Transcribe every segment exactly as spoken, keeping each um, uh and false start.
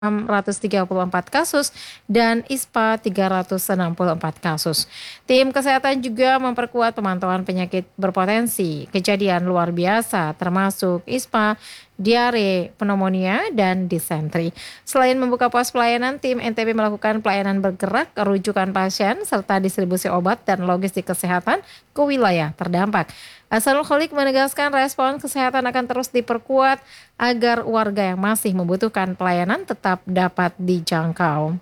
enam ratus tiga puluh empat kasus dan I S P A tiga ratus enam puluh empat kasus. Tim kesehatan juga memperkuat pemantauan penyakit berpotensi kejadian luar biasa termasuk I S P A, diare, pneumonia, dan disentri. Selain membuka pos pelayanan, tim N T B melakukan pelayanan bergerak, rujukan pasien, serta distribusi obat dan logistik kesehatan ke wilayah terdampak. Hasanul Kholik menegaskan respon kesehatan akan terus diperkuat agar warga yang masih membutuhkan pelayanan tetap dapat dijangkau.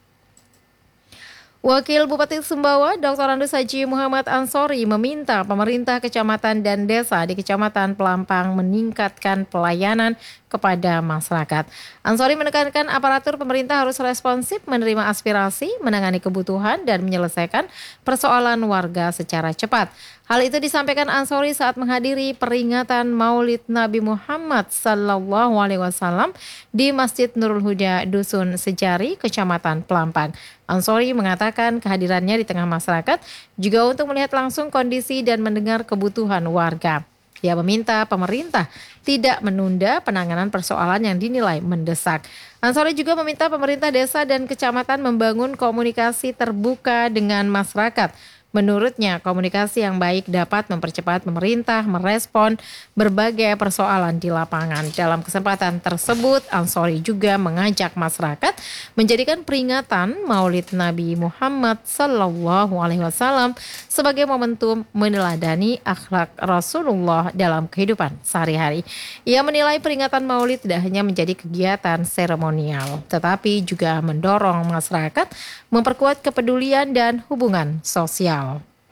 Wakil Bupati Sumbawa, Doktor Andes Haji Muhammad Ansori meminta pemerintah kecamatan dan desa di Kecamatan Pelampang meningkatkan pelayanan kepada masyarakat. Ansori menekankan aparatur pemerintah harus responsif menerima aspirasi, menangani kebutuhan, dan menyelesaikan persoalan warga secara cepat. Hal itu disampaikan Ansori saat menghadiri peringatan Maulid Nabi Muhammad Sallallahu Alaihi Wasallam di Masjid Nurul Huda, Dusun Sejari, Kecamatan Pelampang. Ansori mengatakan kehadirannya di tengah masyarakat juga untuk melihat langsung kondisi dan mendengar kebutuhan warga. Ia meminta pemerintah tidak menunda penanganan persoalan yang dinilai mendesak. Ansori juga meminta pemerintah desa dan kecamatan membangun komunikasi terbuka dengan masyarakat. Menurutnya, komunikasi yang baik dapat mempercepat pemerintah merespon berbagai persoalan di lapangan. Dalam kesempatan tersebut, Ansori juga mengajak masyarakat menjadikan peringatan Maulid Nabi Muhammad Sallallahu Alaihi Wasallam sebagai momentum meneladani akhlak Rasulullah dalam kehidupan sehari-hari. Ia menilai peringatan Maulid tidak hanya menjadi kegiatan seremonial, tetapi juga mendorong masyarakat memperkuat kepedulian dan hubungan sosial.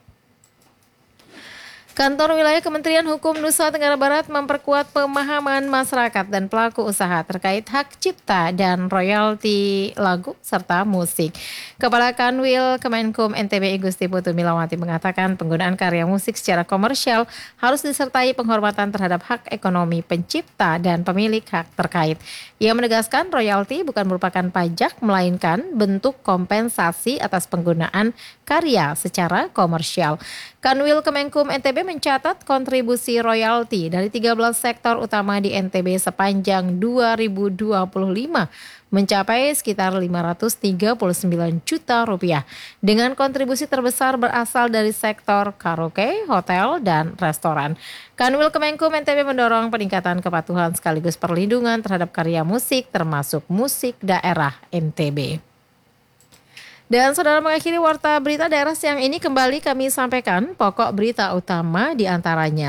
Kantor Wilayah Kementerian Hukum Nusa Tenggara Barat memperkuat pemahaman masyarakat dan pelaku usaha terkait hak cipta dan royalti lagu serta musik. Kepala Kanwil Kemenkum N T B Igusti Putu Milawati mengatakan penggunaan karya musik secara komersial harus disertai penghormatan terhadap hak ekonomi pencipta dan pemilik hak terkait. Ia menegaskan royalti bukan merupakan pajak, melainkan bentuk kompensasi atas penggunaan karya secara komersial. Kanwil Kemenkum N T B mencatat kontribusi royalti dari tiga belas sektor utama di N T B sepanjang dua ribu dua puluh lima mencapai sekitar lima ratus tiga puluh sembilan juta rupiah. Dengan kontribusi terbesar berasal dari sektor karaoke, hotel, dan restoran. Kanwil Kemenkum N T B mendorong peningkatan kepatuhan sekaligus perlindungan terhadap karya musik termasuk musik daerah N T B. Dan saudara, mengakhiri warta berita daerah siang ini kembali kami sampaikan pokok berita utama di antaranya.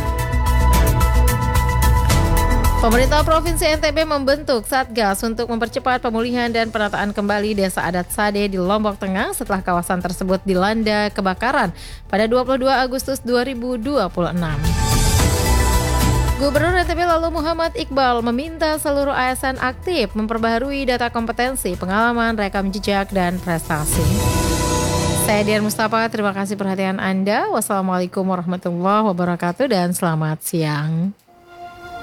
Pemerintah Provinsi N T B membentuk Satgas untuk mempercepat pemulihan dan penataan kembali Desa Adat Sade di Lombok Tengah setelah kawasan tersebut dilanda kebakaran pada dua puluh dua Agustus dua ribu dua puluh enam. Gubernur N T B lalu Muhammad Iqbal meminta seluruh A S N aktif memperbaharui data kompetensi, pengalaman, rekam jejak, dan prestasi. Saya Dian Mustafa, terima kasih perhatian Anda. Wassalamualaikum warahmatullahi wabarakatuh dan selamat siang.